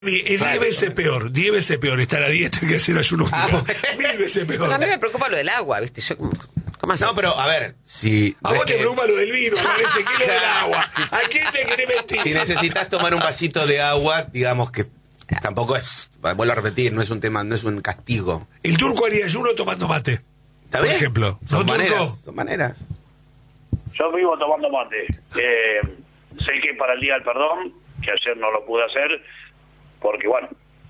Es 10 veces peor, 10 veces peor estar a dieta que hacer ayuno. 1000 veces peor. A mí me preocupa lo del agua, ¿viste? Yo, ¿cómo hacer? No, pero a ver, si... A vos te preocupa lo del vino, parece que lo del agua. ¿A quién te querés mentir? Si necesitas tomar un vasito de agua, digamos que tampoco es, vuelvo a repetir, no es un tema, no es un castigo. El turco haría ayuno tomando mate. ¿Está por bien? ejemplo. Son ¿No, maneras, turco? son maneras. Yo vivo tomando mate. Sé que para el Día del Perdón, que ayer no lo pude hacer, porque bueno...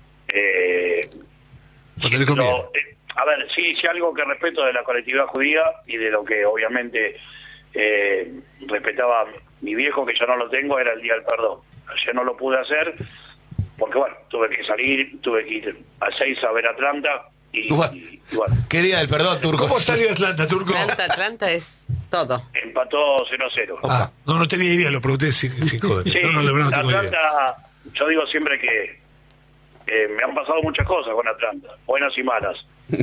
a ver, sí algo que respeto de la colectividad judía y de lo que obviamente respetaba mi viejo, que yo no lo tengo, era el Día del Perdón. Ayer no lo pude hacer porque bueno, tuve que salir, tuve que ir a 6 a ver Atlanta y bueno. ¿Qué Día del Perdón, turco? ¿Cómo salió Atlanta, turco? Atlanta es todo. Empató 0-0. Ah, no tenía idea, lo pregunté sin joder. Sí, no, de verdad no tengo idea. Atlanta, yo digo siempre que me han pasado muchas cosas con Atlanta, buenas y malas.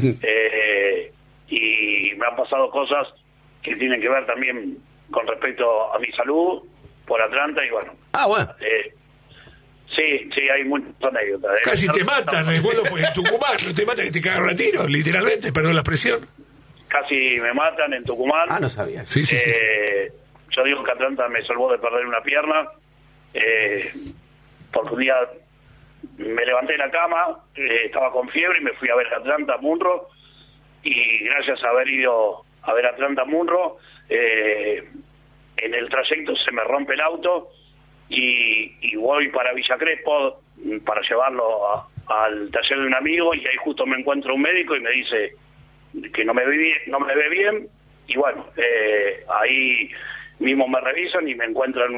Y me han pasado cosas que tienen que ver también con respecto a mi salud por Atlanta y bueno. Ah, bueno. Sí, hay muchas anécdotas. Casi te matan, recuerdo fue en Tucumán, no te matan que te cagaron a tiro, literalmente, perdón la expresión. Casi me matan en Tucumán. Ah, no sabía. Sí. Yo digo que Atlanta me salvó de perder una pierna, porque un día me levanté de la cama, estaba con fiebre y me fui a ver Atlanta Munro, y gracias a haber ido a ver Atlanta Munro, en el trayecto se me rompe el auto y voy para Villa Crespo para llevarlo al taller de un amigo, y ahí justo me encuentro un médico y me dice que no me ve bien, y bueno, ahí mismo me revisan y me encuentran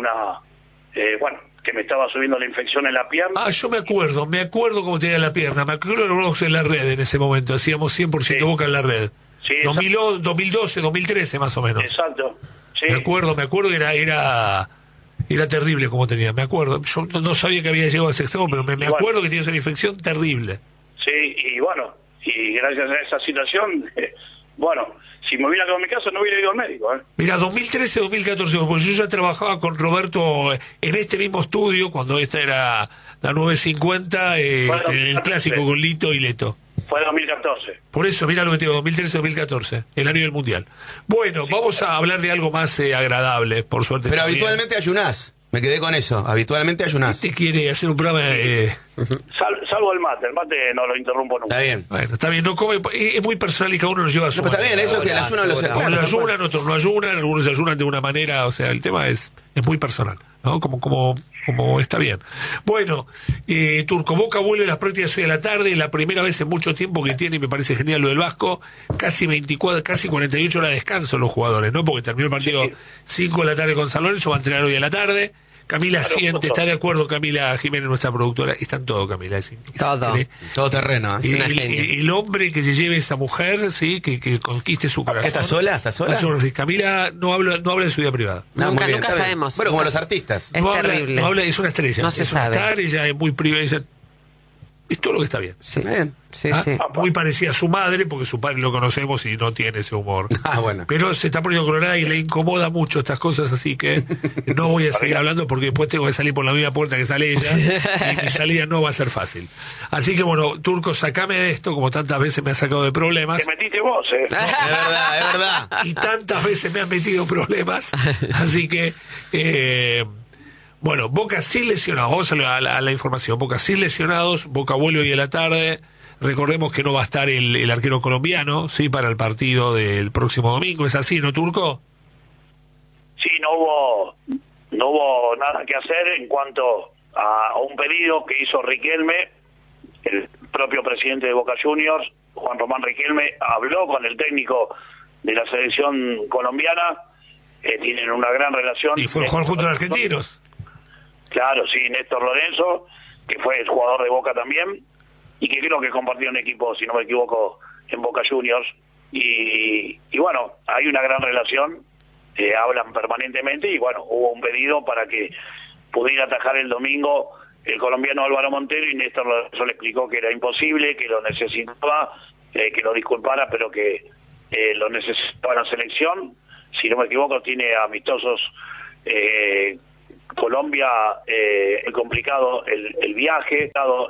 que me estaba subiendo la infección en la pierna. Ah, yo me acuerdo cómo tenía la pierna, me acuerdo lo vos en la red en ese momento, hacíamos 100% Boca en la red. Sí, 2012, 2013 más o menos. Exacto, sí. Me acuerdo que era terrible como tenía, me acuerdo. Yo no sabía que había llegado a ese extremo, pero me acuerdo que tenías una infección terrible. Sí, y bueno, y gracias a esa situación, si me hubiera quedado en mi casa no hubiera ido al médico. Mira, 2013, 2014, porque yo ya trabajaba con Roberto en este mismo estudio, cuando esta era la 950, en el clásico con Lito y Leto. Fue 2014. Por eso, mira lo que te digo, 2013, 2014, el año del Mundial. Bueno, vamos a hablar de algo más agradable, por suerte. Pero también. habitualmente ayunás. Me quedé con eso. Habitualmente ayunás. ¿Te quiere hacer un programa? Salvo el mate no lo interrumpo nunca. Está bien. Bueno, está bien, no come, es muy personal y cada uno lo lleva a su No, pero está manera. bien, eso que el ayuno lo Algunos ayunan, otros no ayunan, algunos ayunan de una manera, o sea, el tema es muy personal, ¿no? Como está bien. Bueno, Turco, Boca vuelve a las prácticas hoy a la tarde, la primera vez en mucho tiempo que tiene, y me parece genial lo del Vasco, casi 48 horas de descanso los jugadores, ¿no? Porque terminó el partido 5 de la tarde con San Lorenzo, va a entrenar hoy a la tarde. Camila siente, está de acuerdo Camila Jiménez, nuestra productora, están todo, Camila. Todo terreno. El hombre que se lleve a esa mujer, sí, que conquiste su corazón. ¿Está sola? Camila no habla de su vida privada. Nunca bien, sabemos. Bueno, como los artistas. Es terrible. No habla, es una estrella. No se es una sabe. star, ella es muy privada, es todo lo que está bien. Sí. Bien. Sí. Muy parecida a su madre, porque su padre lo conocemos y no tiene ese humor. Bueno. Pero se está poniendo colorada y le incomoda mucho estas cosas, así que no voy a seguir hablando porque después tengo que salir por la misma puerta que sale ella y mi salida no va a ser fácil. Así que bueno, Turco, sacame de esto, como tantas veces me has sacado de problemas. Te metiste vos, Es verdad. Y tantas veces me han metido problemas, así que... bueno, Boca sin lesionados, vamos a la información. Boca sin lesionados, Boca vuelve hoy a la tarde. Recordemos que no va a estar el arquero colombiano, sí, para el partido del próximo domingo. ¿Es así, no, Turco? Sí, no hubo nada que hacer en cuanto a un pedido que hizo Riquelme, el propio presidente de Boca Juniors, Juan Román Riquelme, habló con el técnico de la selección colombiana, que tienen una gran relación. Y fue jugar junto a los argentinos. Claro, sí, Néstor Lorenzo, que fue el jugador de Boca también, y que creo que compartió un equipo, si no me equivoco, en Boca Juniors. Y bueno, hay una gran relación, hablan permanentemente, y bueno, hubo un pedido para que pudiera atajar el domingo el colombiano Álvaro Montero, y Néstor Lorenzo le explicó que era imposible, que lo necesitaba, que lo disculpara, pero que lo necesitaba la selección. Si no me equivoco, tiene amistosos Colombia, complicado el viaje,